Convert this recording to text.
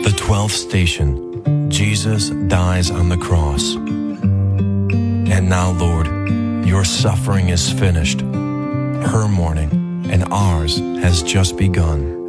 The 12th station, Jesus dies on the cross. And now, Lord, your suffering is finished. Her mourning and ours has just begun.